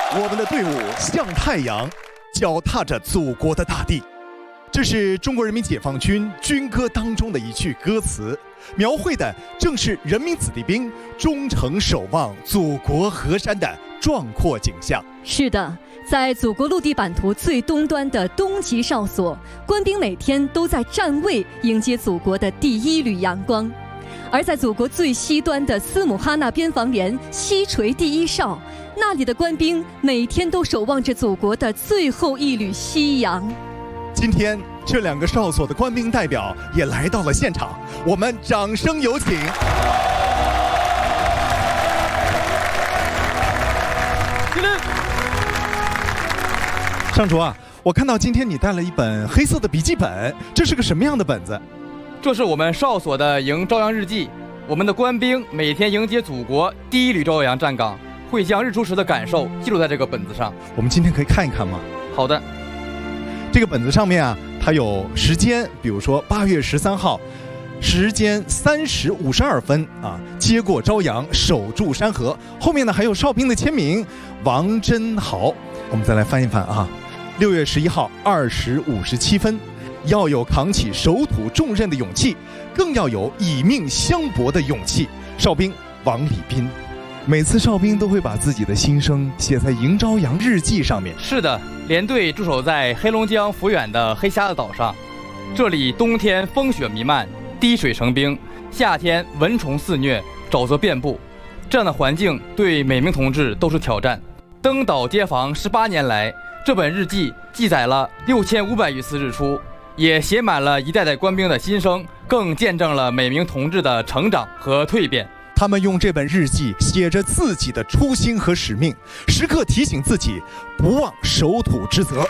我们的队伍像太阳，脚踏着祖国的大地。这是中国人民解放军军歌当中的一句歌词，描绘的正是人民子弟兵忠诚守望祖国河山的壮阔景象。 是的，在祖国陆地版图最东端的东极哨所，官兵每天都在站位迎接祖国的第一缕阳光；而在祖国最西端的斯姆哈纳边防连西垂第一哨，那里的官兵每天都守望着祖国的最后一缕夕阳。 今天这2个哨所的官兵代表也来到了现场，我们掌声有请。上主啊，我看到今天你带了一本黑色的笔记本，这是个什么样的本子？ 这是我们哨所的迎朝阳日记，我们的官兵每天迎接祖国第一缕朝阳站岗，会将日出时的感受记录在这个本子上。 我们今天可以看一看吗？ 好的。 这个本子上面啊，它有时间，比如说8月13号，时间3时52分啊，接过朝阳，守住山河。后面呢还有哨兵的签名，王真豪。我们再来翻一翻啊，6月11号2时57分，要有扛起守土重任的勇气，更要有以命相搏的勇气。哨兵王礼斌。每次哨兵都会把自己的心声写在迎朝阳日记上面。 是的，连队驻守在黑龙江抚远的黑瞎子岛上，这里冬天风雪弥漫，滴水成冰，夏天蚊虫肆虐，沼泽遍布，这样的环境对每名同志都是挑战。登岛接防18年来，这本日记记载了6500余次日出，也写满了一代代官兵的心声，更见证了每名同志的成长和蜕变。 他们用这本日记写着自己的初心和使命，时刻提醒自己不忘守土之责。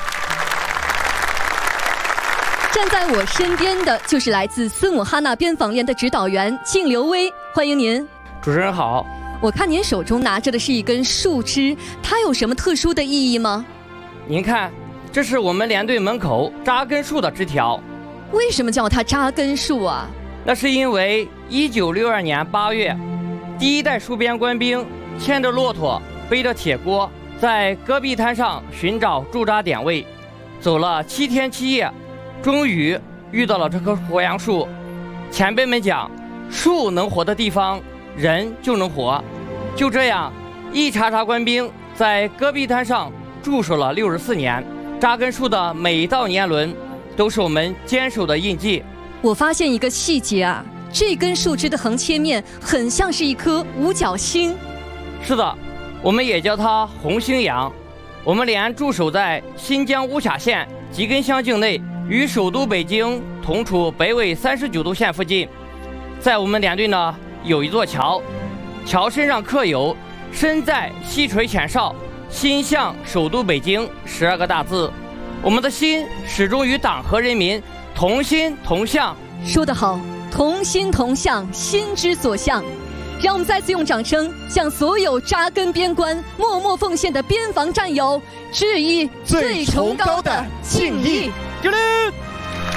站在我身边的就是来自斯姆哈纳边防连的指导员靳刘威，欢迎您。 主持人好。 我看您手中拿着的是一根树枝，它有什么特殊的意义吗？ 您看，这是我们连队门口扎根树的枝条。 为什么叫它扎根树啊？ 那是因为1962年8月，第一代戍边官兵牵着骆驼，背着铁锅，在戈壁滩上寻找驻扎点位，走了7天7夜，终于遇到了这棵活杨树。前辈们讲，树能活的地方，人就能活。就这样，一茬茬官兵在戈壁滩上驻守了64年，扎根树的每一道年轮，都是我们坚守的印记。 我发现一个细节啊，这根树枝的横切面很像是一颗五角星。 是的，我们也叫它红星杨。我们连驻守在新疆乌恰县吉根乡境内，与首都北京同处北纬39度线附近。在我们连队呢，有一座桥，桥身上刻有“身在西垂前哨，心向首都北京”12个大字。我们的心始终与党和人民同心同向。 说得好，同心同向，心之所向。让我们再次用掌声向所有扎根边关、默默奉献的边防战友致以最崇高的敬意。 敬礼！